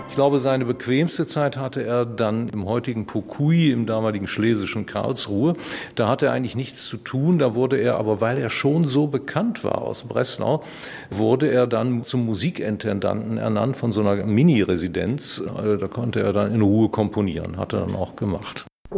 Ich glaube, seine bequemste Zeit hatte er dann im heutigen Pokui, im damaligen schlesischen Karlsruhe. Da hatte er eigentlich nichts zu tun. Da wurde er, aber weil er schon so bekannt war aus Breslau, wurde er dann zum Musikintendanten ernannt von so einer Mini-Residenz. Da konnte er dann in Ruhe komponieren, hat er dann auch gemacht.